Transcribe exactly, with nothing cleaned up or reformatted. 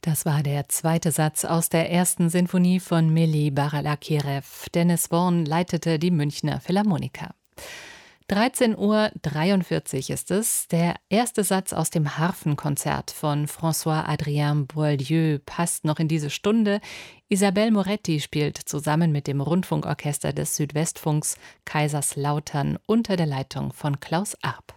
Das war der zweite Satz aus der ersten Sinfonie von Meli Baralakirev. Dennis Worn leitete die Münchner Philharmoniker. dreizehn Uhr dreiundvierzig ist es. Der erste Satz aus dem Harfenkonzert von François-Adrien Boieldieu passt noch in diese Stunde. Isabelle Moretti spielt zusammen mit dem Rundfunkorchester des Südwestfunks Kaiserslautern unter der Leitung von Klaus Arp.